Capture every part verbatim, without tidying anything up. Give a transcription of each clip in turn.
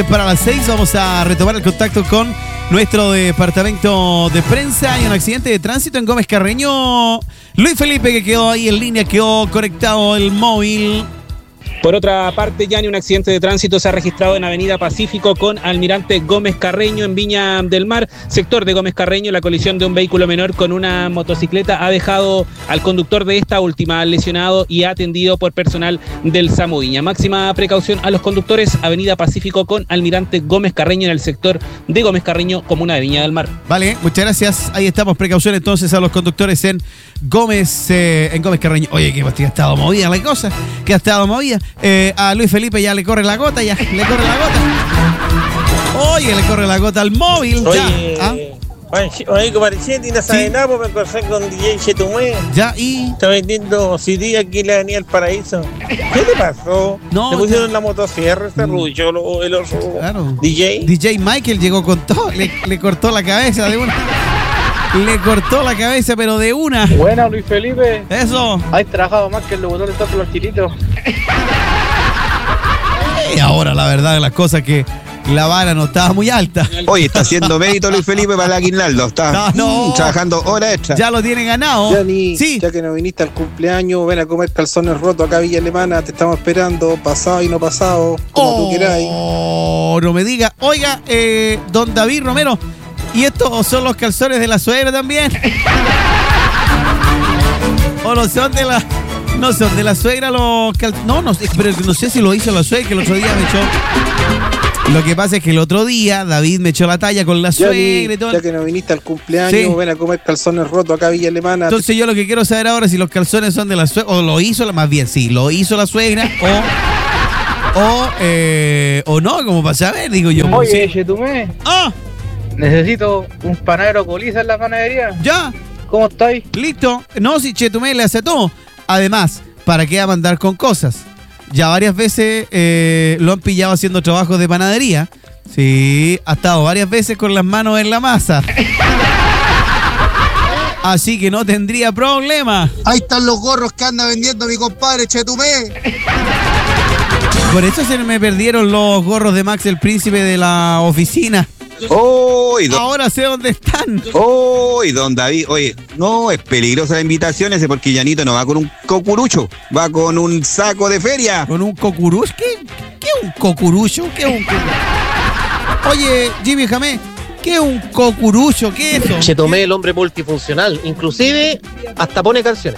Para las seis vamos a retomar el contacto con nuestro departamento de prensa. Hay un accidente de tránsito en Gómez Carreño. Luis Felipe, que quedó ahí en línea, quedó conectado el móvil. Por otra parte, Yanni, un accidente de tránsito se ha registrado en Avenida Pacífico con Almirante Gómez Carreño en Viña del Mar, sector de Gómez Carreño. La colisión de un vehículo menor con una motocicleta ha dejado al conductor de esta última lesionado y atendido por personal del SAMU Viña. Máxima precaución a los conductores. Avenida Pacífico con Almirante Gómez Carreño en el sector de Gómez Carreño, comuna de Viña del Mar. Vale, muchas gracias. Ahí estamos. Precaución entonces a los conductores en Gómez, eh, en Gómez Carreño. Oye, que ha estado movida la cosa, que ha estado movida. Eh, a Luis Felipe ya le corre la gota, ya le corre la gota. Oye, le corre la gota al móvil. Oye, ya. ¿Ah? Oye, compadre Chetti, no sabe Sí. nada, pues me encontré con D J Chetumé. Ya, y. Está vendiendo C D aquí en la Avenida del Paraíso. ¿Qué le pasó? No, le pusieron está- la motosierra, este Mm. rubio, lo- el oso. Claro. D J. D J Michael llegó con todo, le, le cortó la cabeza de una. Le cortó la cabeza, pero de una. Buena, Luis Felipe. Eso. Has trabajado más que el locutor de todos los chilitos. Y ahora la verdad de las cosas que la vara no estaba muy alta. Oye, está haciendo mérito Luis Felipe para el aguinaldo. Está No, no. mm, trabajando hora extra. Ya lo tiene ganado. Yanni, Sí. ya que no viniste al cumpleaños, ven a comer calzones rotos acá a Villa Alemana, te estamos esperando, pasado y no pasado, como tú queráis. Oh, no me diga. Oiga, eh, don David Romero, ¿y estos son los calzones de la suegra también? ¿O no son de la... No son de la suegra los calzones? No, no sé, pero no sé si lo hizo la suegra, que el otro día me echó... Lo que pasa es que el otro día David me echó la talla con la suegra Yanni, y todo. ya que no viniste al cumpleaños, Sí. ven a comer calzones rotos acá a Villa Alemana. Entonces yo lo que quiero saber ahora es si los calzones son de la suegra, o lo hizo, la más bien, sí, lo hizo la suegra, o... O, eh, o no, como para saber, digo yo. Oye, Sí. Chetumé, ¡Ah! necesito un panadero coliza en la panadería. ¡Ya! ¿Cómo estáis? Listo. No, si Chetumé le hace todo. Además, ¿para qué va a mandar con cosas? Ya varias veces eh, lo han pillado haciendo trabajos de panadería. Sí, ha estado varias veces con las manos en la masa. Así que no tendría problema. Ahí están los gorros que anda vendiendo mi compadre Chetumé. Por eso se me perdieron los gorros de Max el Príncipe de la oficina. Oye, don, Ahora sé dónde están. oye, don David, oye, no, es peligrosa la invitación ese porque Llanito no va con un cocurucho, va con un saco de feria. ¿Con un cocurucho? ¿Qué, qué es un cocurucho? ¿Qué es un cocurucho? Oye, Jimmy Jamé, ¿qué es un cocurucho? ¿Qué es eso? Chetumé, el hombre multifuncional. Inclusive, hasta pone canciones.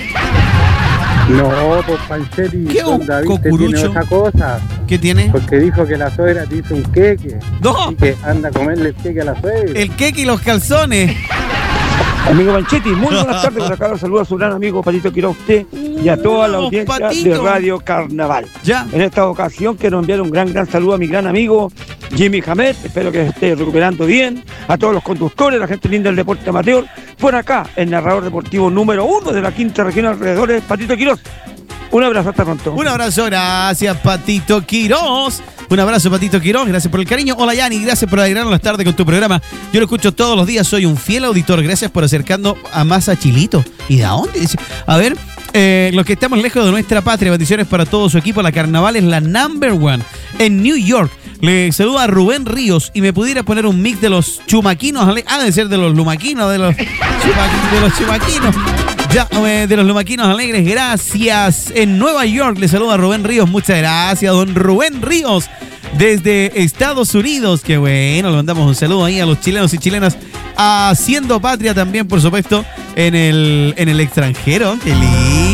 No, pues Panchetti, ¿Qué un don David te cocurucho? tiene otra cosa, ¿Qué tiene? porque dijo que la suegra te hizo un queque, No, y que anda a comerle el queque a la suegra. el queque y los calzones. Amigo Panchetti, muy buenas tardes. Por acá los saludo a su gran amigo Patito Quiroz, usted y a toda la Vamos, audiencia Patito. de Radio Carnaval. Ya. En esta ocasión quiero enviar un gran, gran saludo a mi gran amigo Jimmy Jamet. Espero que se esté recuperando bien. A todos los conductores, la gente linda del deporte amateur. Por acá, el narrador deportivo número uno de la quinta región alrededores, Patito Quiroz. Un abrazo, hasta pronto. Un abrazo, gracias, Patito Quiroz. Un abrazo, Patito Quiroz, gracias por el cariño. Hola, Yanni, gracias por alegrarnos las tardes con tu programa. Yo lo escucho todos los días, soy un fiel auditor. Gracias por acercando a más a Chilito. ¿Y de dónde? Dice, a ver, eh, los que estamos lejos de nuestra patria, bendiciones para todo su equipo. La Carnaval es la number one en New York. Le saluda a Rubén Ríos y me pudiera poner un mix de los chumaquinos. ale- Ah, de ser de los lumaquinos, de los, chuma- de los chumaquinos. Ya, eh, de los lumaquinos alegres, gracias. En Nueva York le saluda a Rubén Ríos. Muchas gracias, don Rubén Ríos. Desde Estados Unidos, qué bueno, le mandamos un saludo ahí a los chilenos y chilenas haciendo patria también, por supuesto, en el, en el extranjero. Qué lindo.